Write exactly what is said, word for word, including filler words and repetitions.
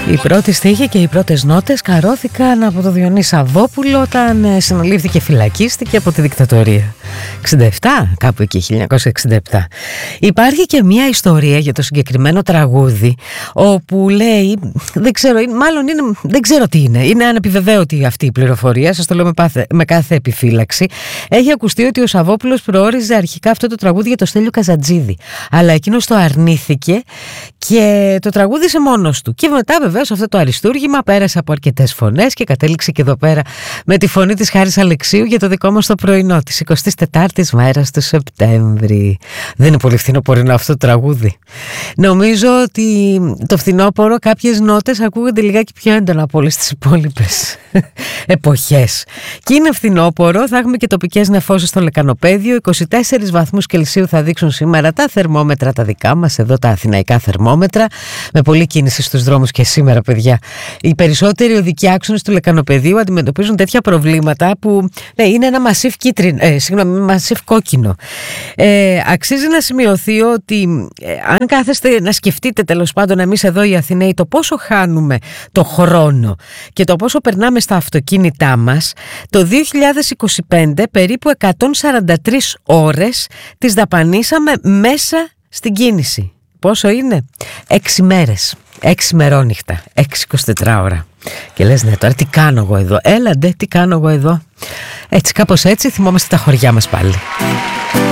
Η πρώτη στίχη και οι πρώτες νότες καρώθηκαν από τον Διονύση Σαββόπουλο όταν συνελήφθηκε και φυλακίστηκε από τη δικτατορία. εξήντα επτά, κάπου εκεί, χίλια εννιακόσια εξήντα επτά. Υπάρχει και μια ιστορία για το συγκεκριμένο τραγούδι, όπου λέει, δεν ξέρω, μάλλον είναι, δεν ξέρω τι είναι, είναι ανεπιβεβαίωτη αυτή η πληροφορία, σας το λέω με, πάθε, με κάθε επιφύλαξη. Έχει ακουστεί ότι ο Σαββόπουλος προόριζε αρχικά αυτό το τραγούδι για το Στέλιο Καζατζίδη, αλλά εκείνος το αρνήθηκε και το τραγούδισε μόνος του. Και μετά βεβαίως αυτό το αριστούργημα πέρασε από αρκετές φωνές και κατέληξε και εδώ πέρα με τη φωνή της Χάρης Αλεξίου για το δικό μας το πρωινό της εικοστής τετάρτης μέρας του Σεπτέμβρη. Δεν είναι πολύ φθινοπορεινό αυτό το τραγούδι. Νομίζω ότι το φθινόπωρο κάποιες νότες ακούγονται λιγάκι πιο έντονα από όλες τις υπόλοιπες εποχές. Και είναι φθινόπωρο, θα έχουμε και τοπικές νεφώσεις στο Λεκανοπέδιο. είκοσι τέσσερις βαθμούς Κελσίου θα δείξουν σήμερα τα θερμόμετρα τα δικά μας, εδώ τα αθηναϊκά θερμόμετρα, με πολλή κίνηση στους δρόμους και σήμερα, παιδιά. Οι περισσότεροι οδικοί άξονες του Λεκανοπεδίου αντιμετωπίζουν τέτοια προβλήματα που ναι, είναι ένα μασίφ κίτρινο, ε, συγγνώμη, μασίφ κόκκινο. Ε, αξίζει να σημειωθεί ότι ε, αν κάθεστε να σκεφτείτε τέλος πάντων εμείς εδώ οι Αθηναίοι το πόσο χάνουμε το χρόνο και το πόσο περνάμε στα αυτοκίνητά μας, το δύο χιλιάδες είκοσι πέντε περίπου εκατόν σαράντα τρεις ώρες τις δαπανίσαμε μέσα στην κίνηση. Πόσο είναι? Έξι μέρες, έξι μερόνυχτα, έξι εικοσιτετράωρα. Και λες ναι τώρα τι κάνω εγώ εδώ, έλαντε τι κάνω εγώ εδώ. Έτσι κάπως έτσι θυμόμαστε τα χωριά μας πάλι.